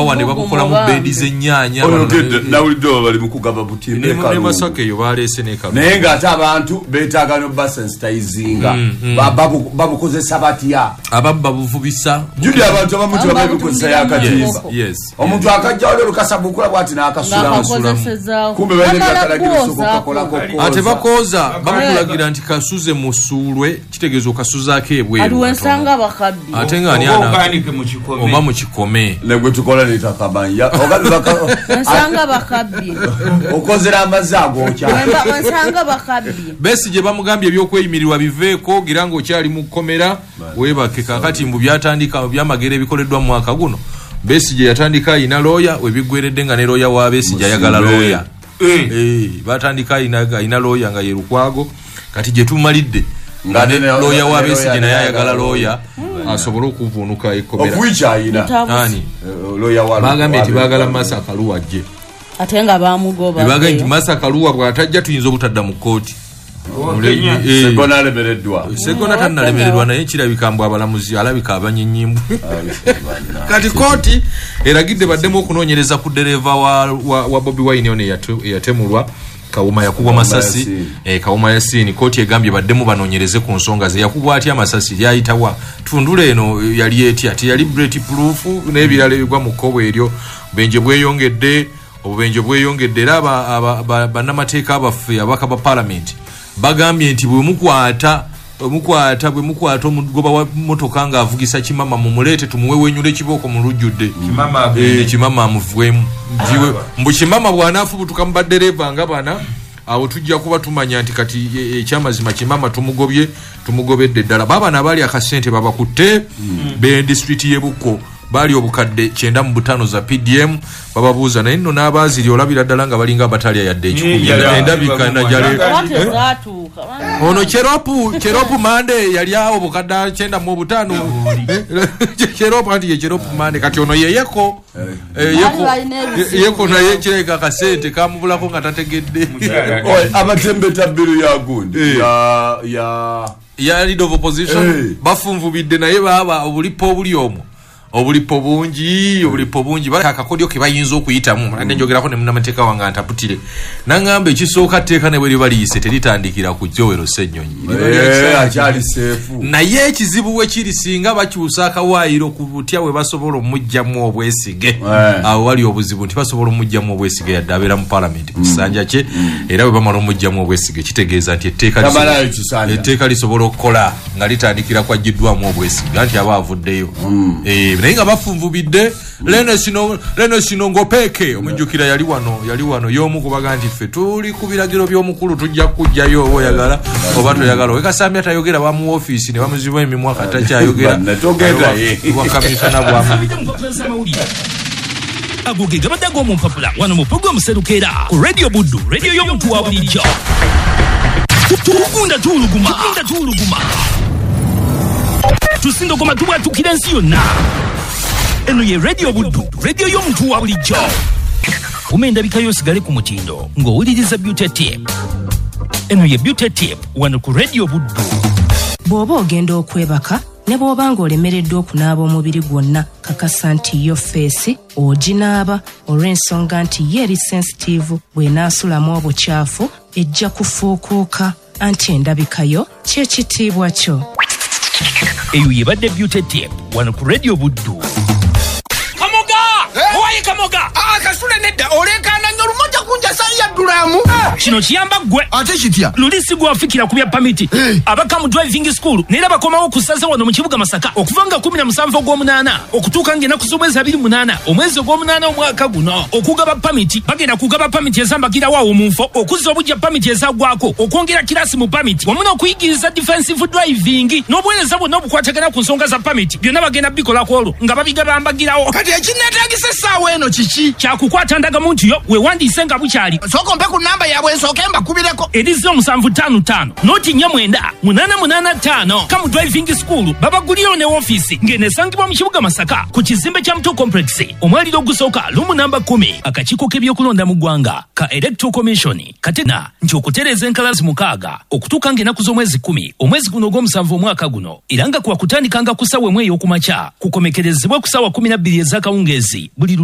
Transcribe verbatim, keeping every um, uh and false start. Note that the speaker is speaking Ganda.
kawa ne bakola mu bendi z'ennyanya nawulidde bali mu kugaba butimbe kalungu ne Masaka eyo baleese ne kalungu naye nga ate abantu beetaaga no basensitizinga babukozesa batya ababba buvubisa judi abantu abamu tebabikozesa yakatimba omuntu akajja wali olukasa bukula bwati n'akasulamu kumbe balekakalagirisukakolako ate bakooza bakulagira nti kasuze musuulwe kitegeeza okasuzaako ebweru ate nga ani oba mu kikome negwe tukola netakabanja nsanga bakabbi okozera amazzi agokya nsanga bakabbi Besigye bamugambye ebyokweyimirirwa biveeko gira nga okyali mu kkomera weebake kakati mbu byatandika byamagera ebikoleddwa mu mwaka guno Besigye yatandika ayina looya webiggweredde nga ne looya wa Besigye ayagala looya eh batandika ayina looya nga ye Lukwago kati gye tumalidde nga ne looya wa Besigye naye ayagala looya asobola okuvuunuka ekkomera okuyikyayina nani looya wa bagambye nti baagala Masaka Luwa gye ate nga bamugoba bagambye nti Masaka Luwa bw'atajja tuyinza obutadda mu kkooti Segona lemereddwa Segona tannalemereddwa naye kirabika mbu abalamuzi alabika abanyenyimbu kati kooti eragidde baddemu okunoonyereza ku ddereeva wa, wa, wa Bobi Wine ono eyatemulwa Kawuma yakubwa masasi eh Kawuma Yasini kooti egambye baddemu banoonyereze ku nsonga ze yakubwa atya amasasi yayitawa tundule eno yali eti ati yali bulletproof n'ebirala ebigwa mu kkobo eryo benje bweyongedde obubenje bweyongedde era bannamateeka abaffe abaka ba parliament bagambye nti bwe mukwata mukwata bwe mukwata omugoba wa motoka nga avugisa kimama mu mulete tumuwe wenyule kiboko mu lujjudde kimama eh kimama amuvwemu jiwe mbu kimama bwanafu butuka mbaddereva nga bana awo tujja kuba tumanya nti kati ekyamazima kimama tumugobye tumugobedde ddala baba nabali akasente baba kutte be district yebuko bali obukadde kyenda mu butano za P D M bababuuza naye nno n'abaaziri olabira ddala nga balinga abatalya yadde ekikumi endabika najale ono Cheropu Cheropu Mande yali awo bukadde kyenda mu butano Cheropu anti ye Cheropu Mande kati ono yeyeko yeko yeko naye kireka kasente kamubulako nga tategedde abatembe tabiru ya gundi ya ya ya leader of opposition bafunvubidde naye baba obulipo obuli omo obulipo bungi obulipo bungi bali akakodyo ke bayinza okuyitamu nande njogerako ne munamateeka wange antaputire nangambe ekisooka teeka ne bwe libaliyise teritandikira ku Joel Ssennyonyi eh akyali seefu naye ekizibu we kiri singa bakyusa akawaayiro ku butya we basobola omujjamu obwesige awo wali obuzibu nti basobola omujjamu obwesige yadde abeera mu parliament ku kisanja kye era bwe bamala omujjamu obwesige kitegeeza nti etteeka lisobola okukola nga litandikira kwajjiddwamu obwesige nti aba avuddeyo eh naye nga bafunvubidde leno sino leno sino ngopeke omunjukira yali wano yali wano y'omu kubaga nti ffe tuli ku biragiro by'omukulu tujja kujjayo oyagala oba toyagala wekasambya tayogera ba mu office ne bamuziba emimwa katakyayogera netogenda wakamisana bwamu agoge gabadago mu mpapula wano mu program Serukera ku Radio Buddu radio y'omuntu wa bulijjo tugunda tuluguma tugunda tuluguma tusindo koma tuwa tukira nsi yonna eno ye Radio Buddu radio y'omuntu wa bulijjo umenda bikayo sigale ku mutindo ng'owuliriza Beauty Tip eno ye Beauty Tip wano ku Radio Buddu bw'oba ogenda okwebaka ne bw'oba ng'olemereddwa okunaaba omubiri gwonna kakasa nti yo feesi oginaaba olw'ensonga nti ye eri sensitive bw'enaasulamu obukyafu ejja kufuukuuka anti endabikayo kyekitiibwa kyo eyo yebadde Beauty Tip wano ku Radio Buddu kamoga owaye kamoga akasule nedda olekana nnyo lumoja kunja saya dulamu kino kiyamba gwe ate kitya lulisi gwe afikira ku bya pamiti abaka mu driving school nera bakomawo kusaza wano mu kibuga Masaka okuvanga kumi na musanvu ogw'omunaana okutuuka ng'enaku z'omwezi abiri munaana omwezi ogw'omunaana omwaka guno okugaba pamiti bagenda kugaba pamiti ezambagirawo awo mu nfo okuzza obujja pamiti ezaggwako okwongera kirasi mu pamiti wamu n'okuyigiriza defensive driving n'obuweereza bwonna obukwatagana ku nsonga za pamiti byonna bagenda bikolako olwo nga babigaba mbagirawo kati ekineetagisa essaawa eno kiki kyakukwata ndagamu nti yo weewandiise nga bukyali sokompe ku namba yaabwe nsooke mbakubireko erizo musanvu ttaano ttaano noti nnya mwenda munaana munaana ttaano kamu driving school babagulirawo ne woofiisi ng'eneesangibwa mu kibuga Masaka ku kizimbe kya Muto complex omwaliro ogusooka lumu namba kumi akakiiko k'ebyokulonda mu ggwanga ka electoral commission katena nti okutereeza enkalazi mukaaga okutuuka ng'enaku z'omwezi kumi omwezi guno ogw'omusanvu omwaka guno era nga kwakutandikanga ku ssaawa emu ey'okumakya kukomekerezebwe ku ssaawa kumi na bbiri ez'akawungeezi buli